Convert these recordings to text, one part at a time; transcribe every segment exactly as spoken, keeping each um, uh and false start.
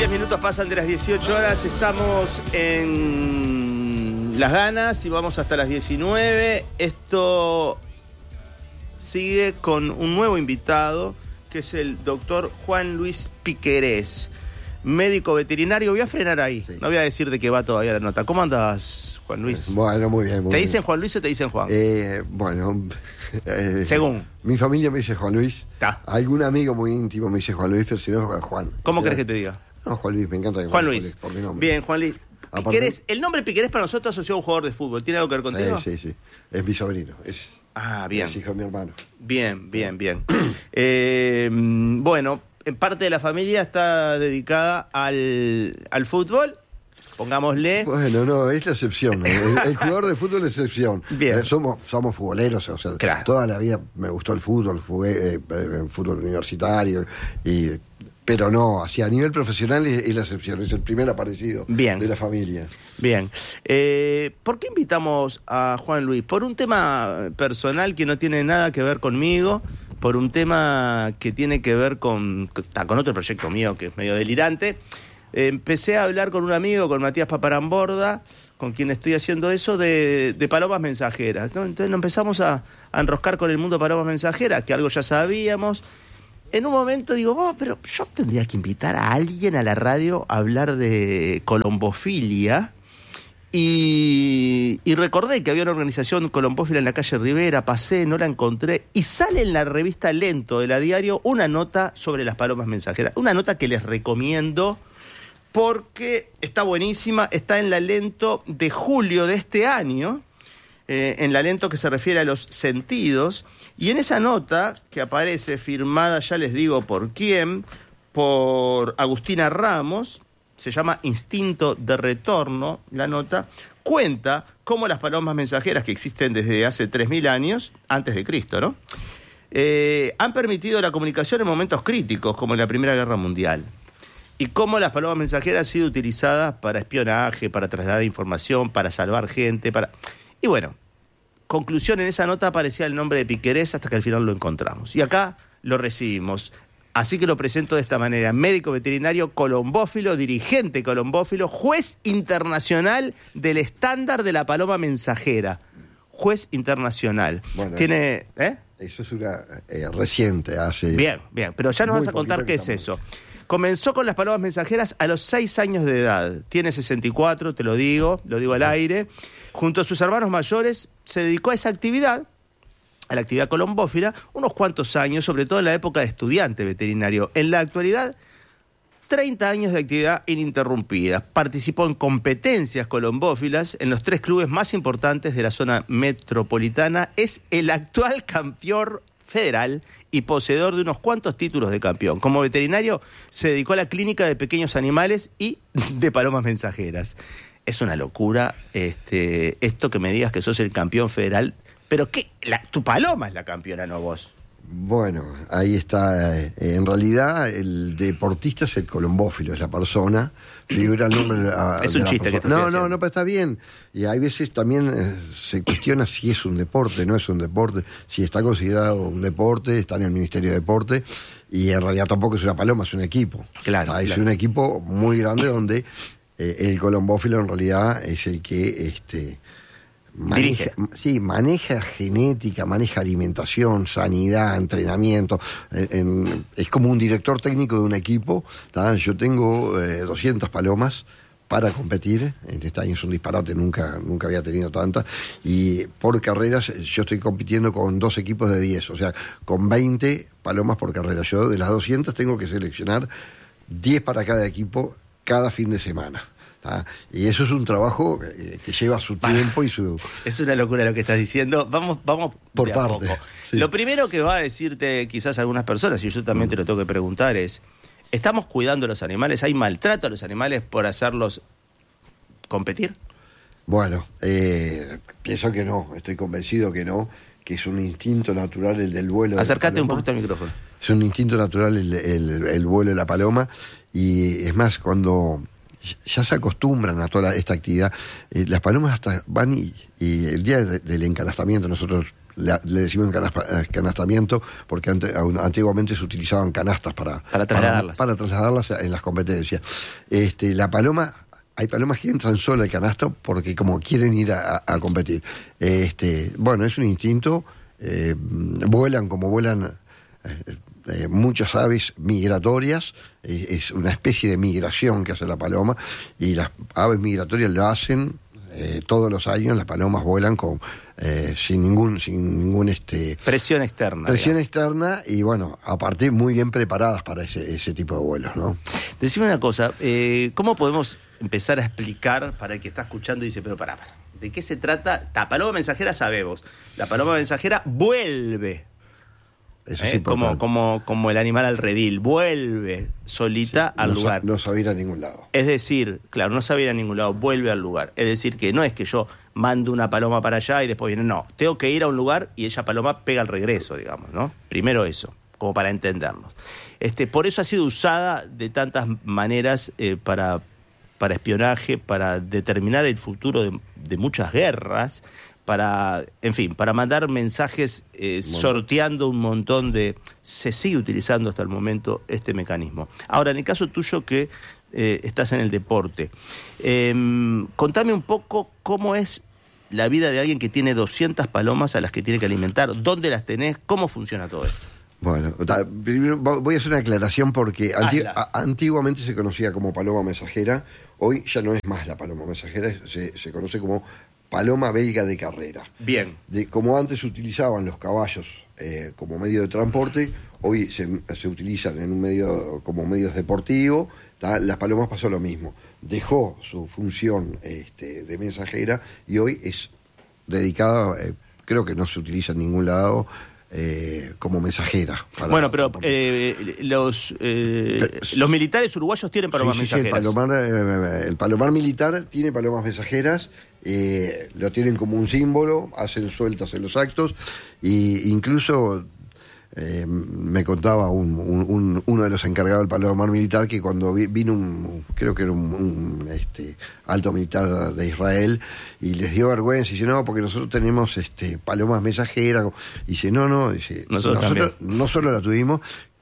diez minutos pasan de las dieciocho horas, estamos en Las Ganas y vamos hasta las diecinueve. Esto sigue con un nuevo invitado, que es el doctor Juan Luis Piquerés, médico veterinario. Voy a frenar ahí, sí. No voy a decir de qué va todavía la nota. ¿Cómo andas, Juan Luis? Bueno, muy bien. Muy ¿Te bien. dicen Juan Luis o te dicen Juan? Eh, bueno, eh, según. Mi familia me dice Juan Luis. Ta. Algún amigo muy íntimo me dice Juan Luis, pero si no, Juan. ¿Cómo querés que te diga? No, Juan Luis, me encanta que Juan me Luis. por mi nombre. Bien, Juan Luis. Aparte, Piquerés, el nombre Piquerés para nosotros asociado a un jugador de fútbol. ¿Tiene algo que ver contigo? Eh, sí, sí. Es mi sobrino. Es, ah, bien. Es hijo de mi hermano. Bien, bien, bien. eh, bueno, en parte de la familia está dedicada al, al fútbol. Pongámosle. Bueno, no, es la excepción. El, el jugador de fútbol es excepción. Bien. Eh, somos, somos futboleros, o sea, claro. Toda la vida me gustó el fútbol, jugué eh, en fútbol universitario, y, pero no, así a nivel profesional es, es la excepción, es el primer aparecido Bien. de la familia. Bien. Eh, ¿Por qué invitamos a Juan Luis? Por un tema personal que no tiene nada que ver conmigo, por un tema que tiene que ver con, con otro proyecto mío que es medio delirante. Empecé a hablar con un amigo, con Matías Paparamborda, con quien estoy haciendo eso, de, de palomas mensajeras, ¿no? Entonces nos empezamos a, a enroscar con el mundo de palomas mensajeras, que algo ya sabíamos. En un momento digo, oh, pero yo tendría que invitar a alguien a la radio a hablar de colombofilia. Y, y recordé que había una organización colombófila en la calle Rivera, pasé, no la encontré, y sale en la revista Lento de la Diario una nota sobre las palomas mensajeras. Una nota que les recomiendo porque está buenísima, está en la Lento de julio de este año, eh, en la Lento que se refiere a los sentidos, y en esa nota, que aparece firmada, ya les digo por quién, por Agustina Ramos, se llama Instinto de Retorno, la nota, cuenta cómo las palomas mensajeras, que existen desde hace tres mil años, antes de Cristo, ¿no? Eh, han permitido la comunicación en momentos críticos, como en la Primera Guerra Mundial. Y cómo las palomas mensajeras han sido utilizadas para espionaje, para trasladar información, para salvar gente, para... Y bueno, conclusión, en esa nota aparecía el nombre de Piquerés hasta que al final lo encontramos. Y acá lo recibimos. Así que lo presento de esta manera. Médico veterinario colombófilo, dirigente colombófilo, juez internacional del estándar de la paloma mensajera. Juez internacional. Bueno, Tiene... Eso, ¿eh? eso es una eh, reciente, hace... Bien, bien, pero ya nos vas a contar qué es eso. Comenzó con las palomas mensajeras a los seis años de edad. Tiene sesenta y cuatro, te lo digo, lo digo al aire. Junto a sus hermanos mayores se dedicó a esa actividad, a la actividad colombófila, unos cuantos años, sobre todo en la época de estudiante veterinario. En la actualidad, treinta años de actividad ininterrumpida. Participó en competencias colombófilas en los tres clubes más importantes de la zona metropolitana. Es el actual campeón federal y poseedor de unos cuantos títulos de campeón. Como veterinario se dedicó a la clínica de pequeños animales y de palomas mensajeras. Es una locura este, esto que me digas que sos el campeón federal. ¿Pero qué? La, tu paloma es la campeona, no vos. Bueno, ahí está. Eh, en realidad, el deportista es el colombófilo, es la persona. Figura el nombre. A, es un chiste que te No, no, no, pero está bien. Y hay veces también eh, se cuestiona si es un deporte, no es un deporte. Si está considerado un deporte, está en el Ministerio de Deporte. Y en realidad tampoco es una paloma, es un equipo. Claro. Ah, es claro. un equipo muy grande donde eh, el colombófilo en realidad es el que. este Maneja, sí, maneja genética, maneja alimentación, sanidad, entrenamiento. En, en, es como un director técnico de un equipo. ¿tá? Yo tengo eh, doscientas palomas para competir. En este año es un disparate, nunca, nunca había tenido tantas. Y por carreras, yo estoy compitiendo con dos equipos de diez, o sea, con veinte palomas por carrera. Yo de las doscientas tengo que seleccionar diez para cada equipo cada fin de semana. Ah, y eso es un trabajo que, que lleva su tiempo y su... Es una locura lo que estás diciendo. Vamos, vamos por de a parte. poco. Sí. Lo primero que va a decirte quizás algunas personas, y yo también mm. te lo tengo que preguntar, es: ¿estamos cuidando a los animales? ¿Hay maltrato a los animales por hacerlos competir? Bueno, eh, pienso que no. Estoy convencido que no. Que es un instinto natural el del vuelo. Acércate de un poquito al micrófono. Es un instinto natural el, el, el vuelo de la paloma. Y es más, cuando... ya se acostumbran a toda esta actividad. Eh, las palomas hasta van y, y el día de, del encanastamiento nosotros le, le decimos encanastamiento porque ante, antiguamente se utilizaban canastas para, para trasladarlas. Para, para trasladarlas en las competencias. Este, la paloma, hay palomas que entran solo al canasto porque como quieren ir a, a competir. Este, bueno, es un instinto, eh, vuelan como vuelan eh, eh, muchas aves migratorias, eh, es una especie de migración que hace la paloma, y las aves migratorias lo hacen eh, todos los años. Las palomas vuelan con eh, sin ningún sin ningún este presión externa presión digamos. externa, y bueno, aparte muy bien preparadas para ese ese tipo de vuelos, ¿no? Decime una cosa, eh, ¿cómo podemos empezar a explicar para el que está escuchando y dice, pero pará, pará, ¿de qué se trata? La paloma mensajera sabemos, la paloma mensajera vuelve. Eso ¿Eh? es importante. Como, como, como el animal al redil, vuelve solita Sí, al no lugar. Sa- no sabe ir a ningún lado. Es decir, claro, no sabe ir a ningún lado, vuelve al lugar. Es decir, que no es que yo mando una paloma para allá y después viene, no, tengo que ir a un lugar y ella paloma pega al regreso, digamos, ¿no? Primero eso, como para entendernos. Este, por eso ha sido usada de tantas maneras eh, para, para espionaje, para determinar el futuro de, de muchas guerras, para, en fin, para mandar mensajes eh, sorteando un montón de... Se sigue utilizando hasta el momento este mecanismo. Ahora, en el caso tuyo que eh, estás en el deporte, eh, contame un poco cómo es la vida de alguien que tiene doscientas palomas a las que tiene que alimentar, dónde las tenés, cómo funciona todo esto. Bueno, ta, primero voy a hacer una aclaración porque anti- Hazla. a- antiguamente se conocía como paloma mensajera, hoy ya no es más la paloma mensajera, se, se conoce como paloma belga de carrera. Bien. De, como antes se utilizaban los caballos eh, como medio de transporte, hoy se, se utilizan en un medio como medios deportivos. Ta, las palomas pasó lo mismo, dejó su función este, de mensajera y hoy es dedicada, eh, creo que no se utiliza en ningún lado, Eh, como mensajera. Para, bueno, pero para, eh, los eh, pero, los militares uruguayos tienen palomas sí, sí, sí, mensajeras. el, palomar, eh, el palomar militar tiene palomas mensajeras, eh, lo tienen como un símbolo, hacen sueltas en los actos, e incluso eh, me contaba un, un, un, uno de los encargados del palomar militar que cuando vi, vino un, creo que era un, un este, alto militar de Israel, y les dio vergüenza, y dice, no, porque nosotros tenemos este, palomas mensajeras, y dice, no, no, dice, nosotros, nosotros no solo la tuvimos,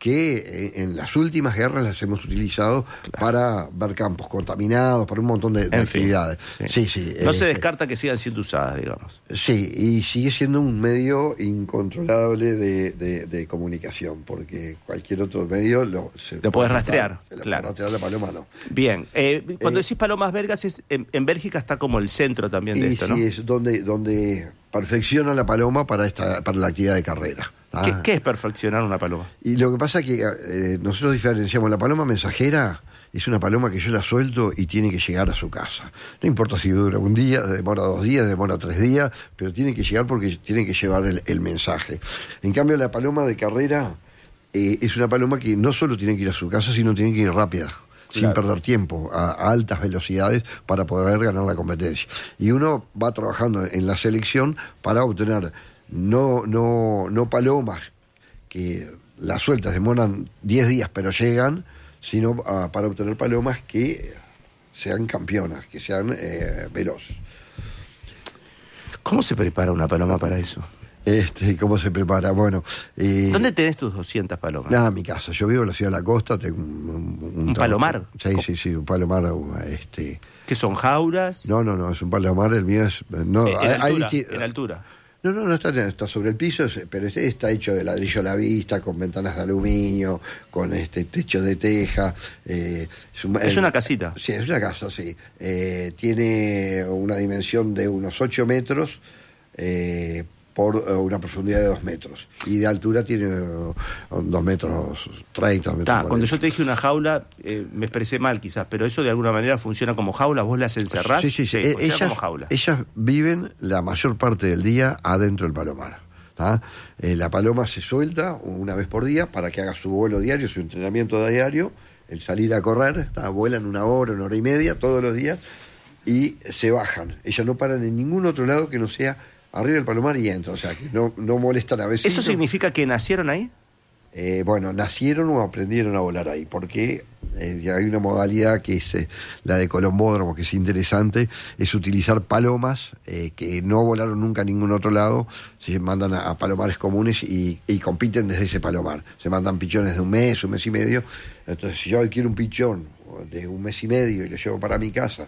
que en las últimas guerras las hemos utilizado claro. para ver campos contaminados, para un montón de, de actividades. Fin, sí. Sí, sí, no eh, se descarta que sigan siendo usadas, digamos. Sí, y sigue siendo un medio incontrolable de, de, de comunicación, porque cualquier otro medio lo, se lo puedes rastrear, se claro. Rastrear la paloma, no. Bien, eh, cuando eh, decís palomas belgas, es, en, en Bélgica está como el centro también de y esto, sí, ¿no? es donde, donde perfecciona la paloma para, esta, para la actividad de carrera. ¿Qué, ¿Qué es perfeccionar una paloma? Y lo que pasa es que eh, nosotros diferenciamos la paloma mensajera, es una paloma que yo la suelto y tiene que llegar a su casa. No importa si dura un día, demora dos días, demora tres días, pero tiene que llegar porque tiene que llevar el, el mensaje. En cambio, la paloma de carrera eh, es una paloma que no solo tiene que ir a su casa, sino tiene que ir rápida, claro, sin perder tiempo, a, a altas velocidades para poder ganar la competencia. Y uno va trabajando en la selección para obtener no, no, no palomas que las sueltas demoran diez días pero llegan, sino uh, para obtener palomas que sean campeonas, que sean eh, veloces. ¿Cómo se prepara una paloma para eso? Este, ¿Cómo se prepara? Bueno, eh, ¿dónde tenés tus doscientas palomas? Nada, en mi casa. Yo vivo en la ciudad de la costa, tengo un... ¿Un, un, ¿Un palomar? Sí, ¿Cómo? sí, sí, un palomar. Este... ¿Qué son, jaulas? No, no, no, es un palomar, el mío es... No, en, hay, altura, hay disti- en altura. No, no, no está, está sobre el piso, pero está hecho de ladrillo a la vista, con ventanas de aluminio, con este techo de teja. Eh, es, un, es una casita. Sí, es una casa, sí. Eh, tiene una dimensión de unos ocho metros eh, por una profundidad de dos metros. Y de altura tiene dos metros treinta. Dos metros Ta, cuando yo te dije una jaula, eh, me expresé mal quizás, pero eso de alguna manera funciona como jaula, vos las encerrás. Sí, sí, sí. sí Eh, ellas, como jaula. Ellas viven la mayor parte del día adentro del palomar. Eh, la paloma se suelta una vez por día para que haga su vuelo diario, su entrenamiento diario, el salir a correr, ¿tá? Vuelan una hora, una hora y media todos los días y se bajan. Ellas no paran en ningún otro lado que no sea arriba del palomar y entran, o sea, que no, no molestan a vecinos. ¿Eso significa que nacieron ahí? Eh, bueno, nacieron o aprendieron a volar ahí, porque Eh, hay una modalidad que es eh, la de colombódromo, que es interesante, es utilizar palomas eh, que no volaron nunca a ningún otro lado, se mandan a, a palomares comunes y, y compiten desde ese palomar. Se mandan pichones de un mes, un mes y medio. Entonces, si yo quiero un pichón de un mes y medio y lo llevo para mi casa,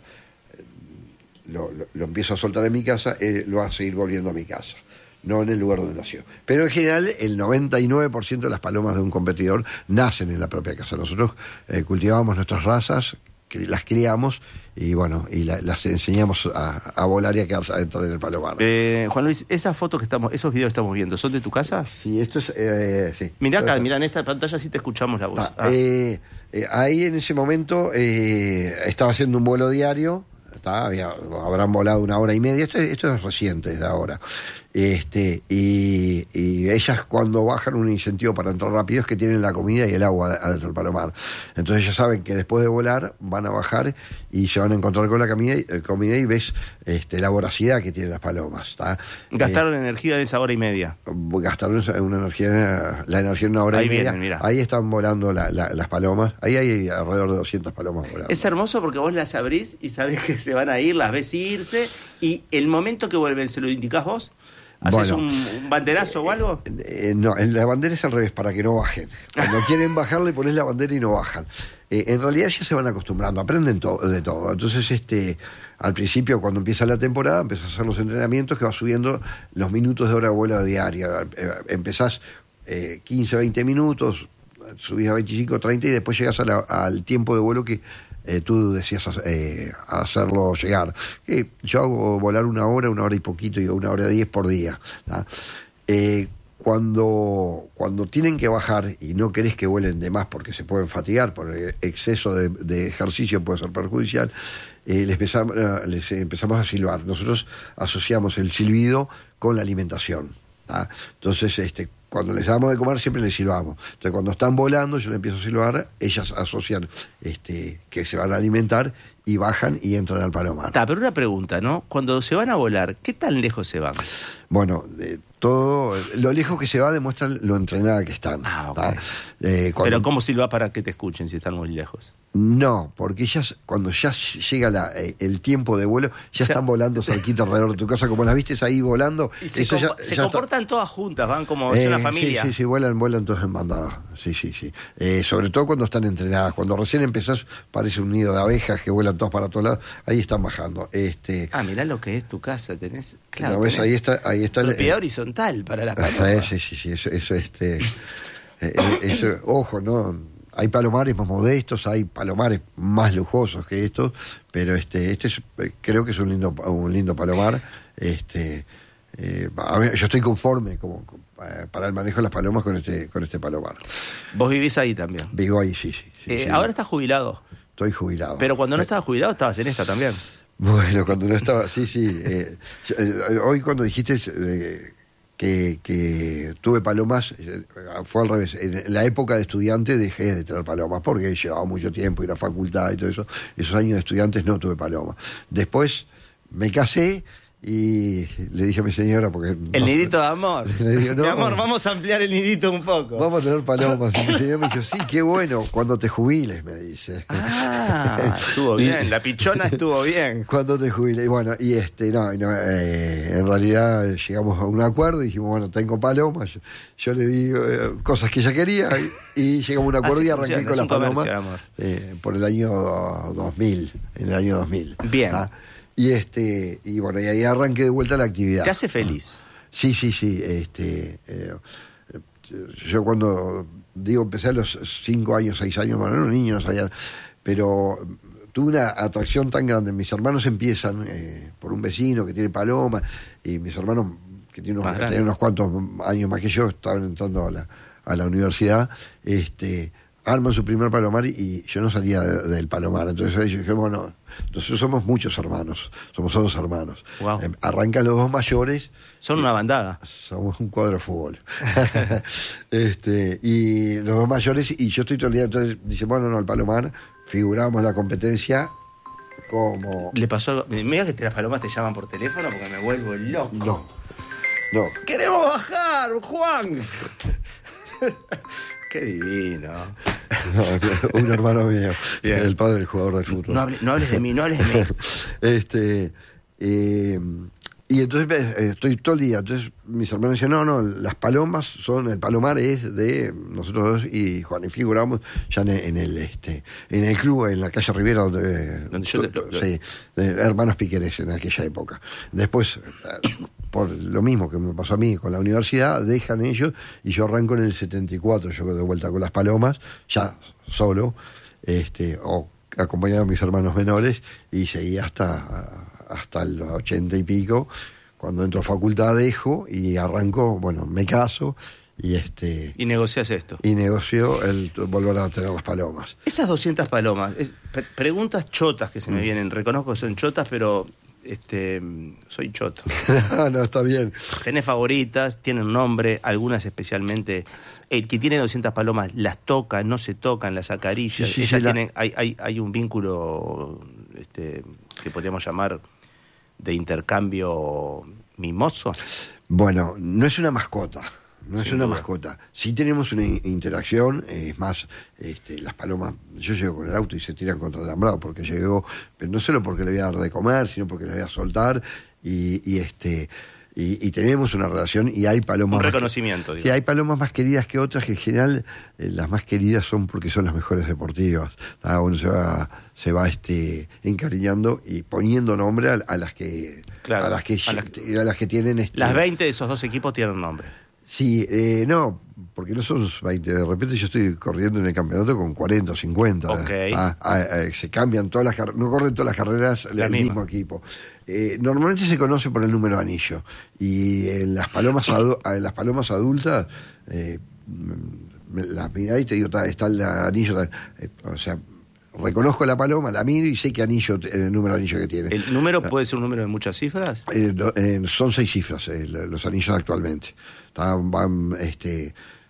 lo, lo, lo empiezo a soltar en mi casa, eh, lo va a seguir volviendo a mi casa, no en el lugar donde nació. Pero en general, el noventa y nueve por ciento de las palomas de un competidor nacen en la propia casa. Nosotros eh, cultivamos nuestras razas, que las criamos y bueno, y la, las enseñamos a, a volar y a quedarse adentro en el palomar. Eh, Juan Luis, esas fotos que estamos, esos videos que estamos viendo, ¿son de tu casa? Sí, esto es... Eh, sí. Mirá acá, mirá en esta pantalla, sí te escuchamos la voz. Ah, Ah. Eh, eh, ahí en ese momento eh, estaba haciendo un vuelo diario. Había, habrán volado una hora y media, esto, esto es reciente, es de ahora. Este, y, y ellas cuando bajan, un incentivo para entrar rápido es que tienen la comida y el agua adentro del palomar. Entonces ya saben que después de volar van a bajar y se van a encontrar con la comida y, eh, comida y ves este, la voracidad que tienen las palomas. ¿tá? Gastaron eh, energía en esa hora y media. Gastaron una energía, la energía en una hora Ahí y media. vienen, mirá. Ahí están volando la, la, las palomas. Ahí hay alrededor de doscientas palomas volando. Es hermoso porque vos las abrís y sabés que se van a ir, las ves irse, y el momento que vuelven, ¿se lo indicás vos? ¿Haces Bueno, un, un banderazo o algo? Eh, no, la bandera es al revés, para que no bajen. Cuando quieren bajar, le pones la bandera y no bajan. Eh, en realidad ya se van acostumbrando, aprenden to- de todo. Entonces, este, al principio, cuando empieza la temporada, empezás a hacer los entrenamientos que va subiendo los minutos de hora de vuelo diaria. Eh, empezás eh, quince, veinte minutos, subís a veinticinco, treinta y después llegas a la, al tiempo de vuelo que Eh, tú decías eh, hacerlo llegar. Que yo hago volar una hora, una hora y poquito, y una hora diez por día. Eh, cuando, cuando tienen que bajar y no querés que vuelen de más porque se pueden fatigar, por el exceso de, de ejercicio puede ser perjudicial, eh, les, empezamos, eh, les empezamos a silbar. Nosotros asociamos el silbido con la alimentación. ¿tá? Entonces, este cuando les damos de comer siempre les silbamos. Entonces cuando están volando yo les empiezo a silbar, ellas asocian este, que se van a alimentar y bajan y entran al palomar. Está, pero una pregunta, ¿no? Cuando se van a volar, ¿qué tan lejos se van? Bueno, eh, todo lo lejos que se va demuestra lo entrenada que están. Ah, okay. eh, cuando... Pero ¿cómo silba para que te escuchen si están muy lejos? No, porque ellas, cuando ya llega la, eh, el tiempo de vuelo, ya, ya están volando cerquita alrededor de tu casa, como las vistes ahí volando. Y se, eso comp- ya, se ya comportan está... todas juntas, van como eh, es una familia. Sí, sí, sí, vuelan, vuelan todas en bandada. Sí, sí, sí. Eh, sobre todo cuando están entrenadas. Cuando recién empezás, parece un nido de abejas que vuelan todas para todos lados. Ahí están bajando. Este... Ah, mirá lo que es tu casa, tenés... Claro, ¿no ves? tenés Ahí está, ahí está propiedad el... horizontal para las palomas. Eh, sí, sí, sí, eso, eso este... eh, eso, ojo, ¿no? Hay palomares más modestos, hay palomares más lujosos que estos, pero este, este es, creo que es un lindo, un lindo palomar. Este, eh, a ver, yo estoy conforme como, eh, para el manejo de las palomas con este, con este palomar. Vos vivís ahí también. Vivo ahí, sí, sí. sí, Eh, sí. ahora estás jubilado. Estoy jubilado. Pero cuando no estabas jubilado estabas en esta también. Bueno, cuando no estaba, sí, sí. Eh, yo, eh, hoy cuando dijiste eh, que, que tuve palomas, eh, fue al revés. En la época de estudiante dejé de tener palomas porque llevaba mucho tiempo ir a la facultad y todo eso. Esos años de estudiantes no tuve palomas. Después me casé y le dije a mi señora, porque... El no, nidito de amor. le digo, no, mi amor, vamos a ampliar el nidito un poco. vamos a tener palomas. Y mi señora me dijo, sí, qué bueno, cuando te jubiles, me dice. Ah, estuvo bien, la pichona estuvo bien. Cuando te jubiles. Y bueno, y este, no, no eh, en realidad llegamos a un acuerdo y dijimos, bueno, tengo palomas. Yo, yo le digo eh, cosas que ella quería y, y llegamos a un acuerdo Así y arranqué funciona, con es las un palomas comercio, amor. eh, por el año dos mil, en el año dos mil. Bien. ¿ah? Y este, y bueno, y ahí arranqué de vuelta la actividad. ¿Te hace feliz? Sí, sí, sí. Este, eh, yo cuando digo empecé a los cinco años, seis años, bueno, no niños, no sabían, pero tuve una atracción tan grande. Mis hermanos empiezan eh, por un vecino que tiene paloma, y mis hermanos que tienen unos, tienen unos cuantos años más que yo, estaban entrando a la, a la universidad, este, arman su primer palomar y, y yo no salía de, del palomar. Entonces ellos dijeron, bueno, nosotros somos muchos hermanos, somos dos hermanos. Wow. Eh, arrancan los dos mayores. Son una bandada. Somos un cuadro de fútbol. este, y los dos mayores, y yo estoy todo el día, entonces dice, bueno, no, el palomar, figuramos la competencia como... ¿Le pasó algo? Mira que te, las palomas te llaman por teléfono porque me vuelvo loco. No, no. ¡Queremos bajar, Juan! ¡Qué divino! No, un hermano mío, bien. El padre del jugador de fútbol. No, hable, no hables de mí, no hables de mí. este, eh, y entonces eh, estoy todo el día. Entonces mis hermanos dicen, no, no, las palomas son, el palomar es de nosotros dos y Juan, y figuramos ya en, en el este en el club, en la calle Rivera, donde, donde yo to, to, sí, de hermanos Piquerés en aquella época. Después, por lo mismo que me pasó a mí con la universidad, dejan ellos y yo arranco en el setenta y cuatro, yo de vuelta con las palomas, ya solo, este, o acompañado de mis hermanos menores, y seguí hasta, hasta el ochenta y pico. Cuando entro a facultad dejo y arranco, bueno, me caso y este... Y negocias esto. Y negocio el volver a tener las palomas. Esas doscientas palomas, es, pre- preguntas chotas que se me mm. vienen, reconozco que son chotas, pero este soy choto. No, está bien. Tenés favoritas, tienen nombre, algunas especialmente. El que tiene doscientas palomas las toca, no se tocan, las acaricia. Sí, sí, Ellas sí, tienen, la... hay, hay, hay un vínculo este, que podríamos llamar de intercambio mimoso. Bueno, no es una mascota. No Sin es una duda. mascota. Sí tenemos una interacción, eh, es más, este, las palomas, yo llego con el auto y se tiran contra el alambrado porque llegó, pero no solo porque le voy a dar de comer, sino porque le voy a soltar y, y este y, y tenemos una relación y hay palomas... Un reconocimiento, más, sí, hay palomas más queridas que otras, que en general eh, las más queridas son porque son las mejores deportivas. ¿tá? Uno se va, se va este, encariñando y poniendo nombre a, a las que... Claro, a las que, a las, a las que tienen... Este, las veinte de esos dos equipos tienen nombre. Sí, eh, no, porque no son veinte. De repente yo estoy corriendo en el campeonato con cuarenta o cincuenta. Okay. Ah, ah, eh, se cambian todas las carreras, no corren todas las carreras La el misma. mismo equipo. Eh, normalmente se conoce por el número de anillo. Y en las palomas, adu- en las palomas adultas, eh, las mirada y te digo, está, está el anillo, eh, o sea... Reconozco la paloma, la miro y sé qué anillo, el número de anillo que tiene. ¿El número puede ser un número de muchas cifras? Eh, no, eh, son seis cifras eh, los anillos actualmente. Están, van, este,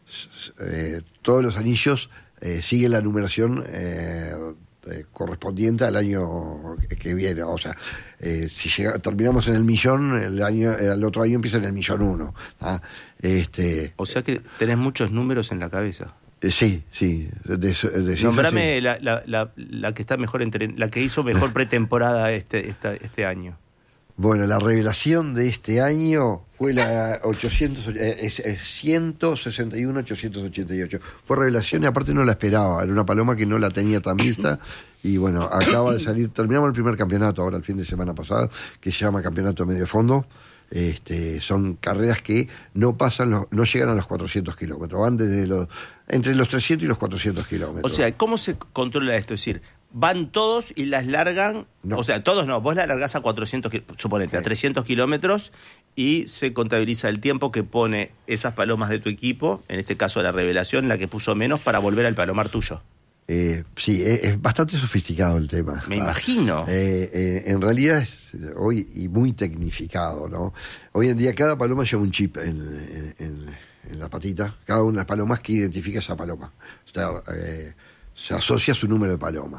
eh, todos los anillos eh, siguen la numeración eh, eh, correspondiente al año que, que viene. O sea, eh, si llega, terminamos en el millón, el año, el otro año empieza en el millón uno. ¿tá? Este, o sea que tenés muchos números en la cabeza. Eh, sí, sí. De, de Nombrame sí. la, la, la, la que está mejor entre, la que hizo mejor pretemporada este, esta, este año. Bueno, la revelación de este año fue la ochocientos, eh, es, es ciento sesenta y uno ochocientos ochenta y ocho. Fue revelación y aparte no la esperaba. Era una paloma que no la tenía tan vista. Y bueno, acaba de salir. Terminamos el primer campeonato ahora el fin de semana pasado, que se llama Campeonato Medio Fondo. Este, son carreras que no pasan, los, no llegan a los cuatrocientos kilómetros, van desde los entre los trescientos y los cuatrocientos kilómetros. O sea, ¿cómo se controla esto? Es decir, van todos y las largan, no. O sea, todos no, vos la largás a cuatrocientos, suponete, a trescientos kilómetros y se contabiliza el tiempo que pone esas palomas de tu equipo, en este caso la revelación, la que puso menos, para volver al palomar tuyo. Eh, sí, es, es bastante sofisticado el tema. Me ah, imagino. Eh, eh, en realidad es hoy y muy tecnificado, ¿no? Hoy en día cada paloma lleva un chip en, en, en, en la patita, cada una de las palomas que identifica esa paloma. O sea, eh, se asocia a su número de paloma.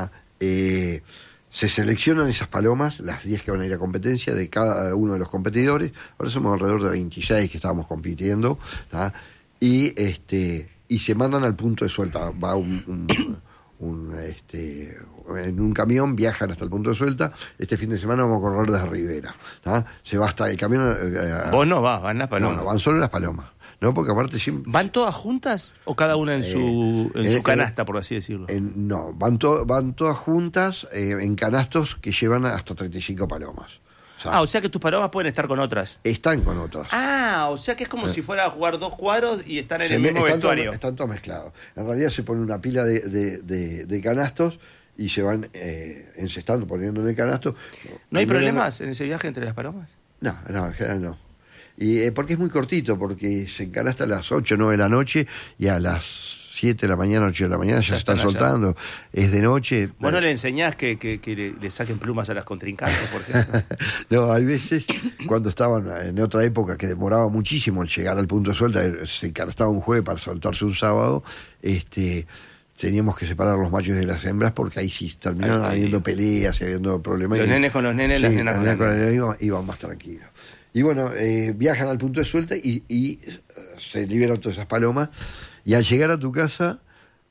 Eh, se seleccionan esas palomas, las diez que van a ir a competencia, de cada uno de los competidores. Ahora somos alrededor de veintiséis que estábamos compitiendo. ¿tá? Y este... y se mandan al punto de suelta. Va un, un, un este en un camión, viajan hasta el punto de suelta. Este fin de semana vamos a correr desde Rivera. ¿tá? Se va hasta el camión. Eh, Vos no vas, van las palomas. No, no, van solo las palomas. No, porque aparte siempre... ¿Van todas juntas o cada una en eh, su, en eh, su canasta, eh, por así decirlo? Eh, no, van, to van todas juntas eh, en canastos que llevan hasta treinta y cinco palomas. O sea, ah, o sea que tus palomas pueden estar con otras. Están con otras. Ah, o sea que es como eh. si fuera a jugar dos cuadros y están en se el mismo están vestuario. Todo, están todos mezclados. En realidad se pone una pila de, de, de, de canastos y se van eh, encestando, poniendo en el canasto. ¿No hay problemas en ese viaje entre las palomas? No, no, en general no. Y eh, porque es muy cortito, porque se encanasta a las ocho o nueve de la noche y a las siete de la mañana, ocho de la mañana ya, ya se están, están soltando. Es de noche. ¿Vos no le enseñás que, que, que le, le saquen plumas a las contrincantes, por ejemplo? No, hay veces, cuando estaban en otra época que demoraba muchísimo en llegar al punto de suelta, se encanastaba un jueves para soltarse un sábado, este... teníamos que separar los machos de las hembras porque ahí sí terminaron ay, habiendo ay, peleas y habiendo problemas. Los y, nenes con los nenes, sí, las nenas con, con los nenes iban, iban más tranquilos. Y bueno, eh, viajan al punto de suelta y, y se liberan todas esas palomas. Y al llegar a tu casa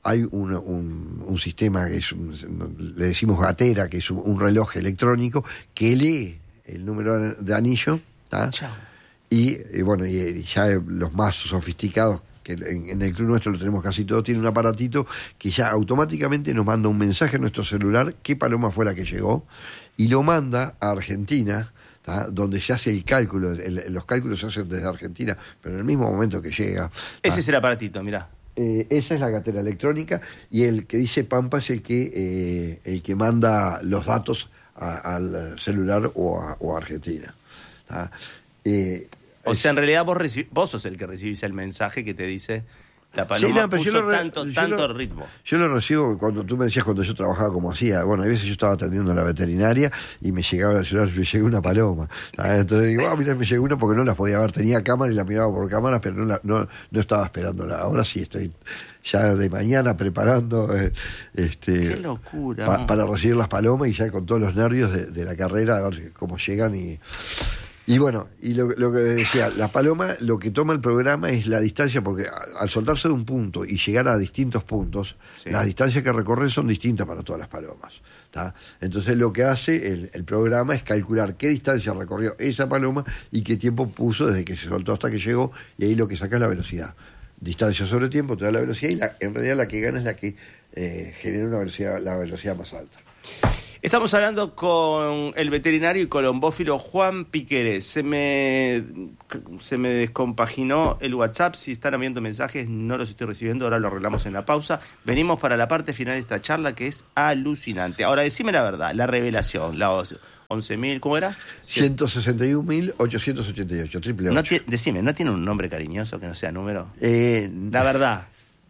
hay un, un, un sistema que es, un, le decimos gatera, que es un, un reloj electrónico que lee el número de anillo, ¿tá? Y, y bueno, y, y ya los más sofisticados, que en, en el club nuestro lo tenemos casi todo, tiene un aparatito que ya automáticamente nos manda un mensaje a nuestro celular, qué paloma fue la que llegó, y lo manda a Argentina, ¿tá? Donde se hace el cálculo, el, los cálculos se hacen desde Argentina, pero en el mismo momento que llega. ¿tá? Ese es el aparatito, mirá. Eh, esa es la gatera electrónica, y el que dice Pampa es el que eh, el que manda los datos a, al celular o a, o a Argentina. ¿tá? Eh, o sea, en realidad vos, reci- vos sos el que recibís el mensaje que te dice la paloma sí, no, pero puso yo lo re- tanto, yo tanto lo, ritmo. Yo lo recibo cuando tú me decías cuando yo trabajaba como hacía. Bueno, a veces yo estaba atendiendo a la veterinaria y me llegaba al celular, me llegó una paloma. ¿tá? Entonces digo, ah, mira, me llegó una porque no las podía ver. Tenía cámara y la miraba por cámara, pero no, la, no, no estaba esperándola. Ahora sí estoy ya de mañana preparando eh, este Qué locura, pa, para recibir las palomas, y ya con todos los nervios de, de la carrera, a ver cómo llegan. y Y bueno, y lo, lo que decía, la paloma, lo que toma el programa es la distancia, porque al soltarse de un punto y llegar a distintos puntos, sí. las distancias que recorren son distintas para todas las palomas. ¿tá? Entonces lo que hace el, el programa es calcular qué distancia recorrió esa paloma y qué tiempo puso desde que se soltó hasta que llegó, y ahí lo que saca es la velocidad. Distancia sobre tiempo te da la velocidad, y la, en realidad la que gana es la que eh, genera una velocidad, la velocidad más alta. Estamos hablando con el veterinario y colombófilo Juan Piqueres. Se me, se me descompaginó el WhatsApp. Si están enviando mensajes, no los estoy recibiendo. Ahora lo arreglamos en la pausa. Venimos para la parte final de esta charla, que es alucinante. Ahora, decime la verdad, la revelación, la once mil, ¿cómo era? ciento sesenta y un mil ochocientos ochenta y ocho, triple ocho. No ti- decime, ¿no tiene un nombre cariñoso que no sea número? Eh, la verdad.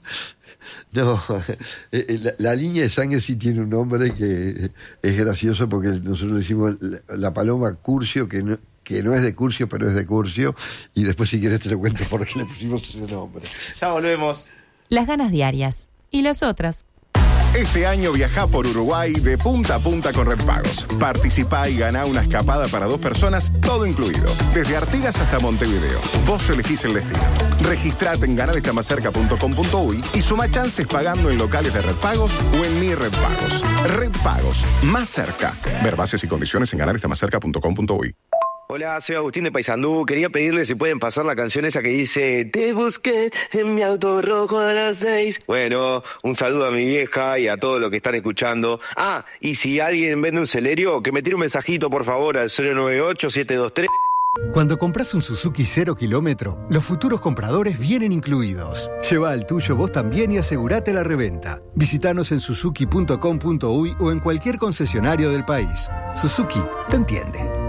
No, la, la línea de sangre sí tiene un nombre que es gracioso, porque nosotros le decimos la, la paloma Curcio, que no, que no es de Curcio, pero es de Curcio, y después si querés te lo cuento por qué le pusimos ese nombre. Ya volvemos. Las ganas diarias y las otras. Este año viajá por Uruguay de punta a punta con Redpagos. Participá y ganá una escapada para dos personas, todo incluido. Desde Artigas hasta Montevideo. Vos elegís el destino. Registrate en ganar está más cerca punto com punto uy y suma chances pagando en locales de Redpagos o en Mi Redpagos. Redpagos, más cerca. Ver bases y condiciones en ganar está más cerca punto com punto uy. Hola, soy Agustín de Paysandú. Quería pedirle si pueden pasar la canción esa que dice te busqué en mi auto rojo a las seis. Bueno, un saludo a mi vieja y a todos los que están escuchando. Ah, y si alguien vende un Celerio, que me tire un mensajito por favor al cero nueve ocho siete dos tres. Cuando compras un Suzuki cero kilómetro, los futuros compradores vienen incluidos. Lleva el tuyo vos también y asegurate la reventa. Visítanos en suzuki punto com punto uy o en cualquier concesionario del país. Suzuki te entiende.